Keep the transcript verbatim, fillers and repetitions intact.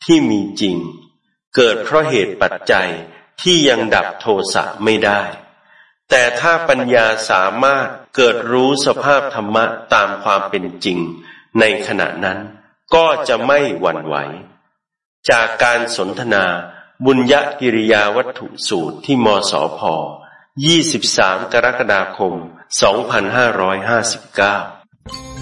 ที่มีจริงเกิดเพราะเหตุปัจจัยที่ยังดับโทสะไม่ได้แต่ถ้าปัญญาสามารถเกิดรู้สภาพธรรมะตามความเป็นจริงในขณะนั้นก็จะไม่หวั่นไหวจากการสนทนาบุญญกิริยาวัตถุสูตรที่มสพยี่สิบสามกรกฎาคมสองพันห้าร้อยห้าสิบเก้า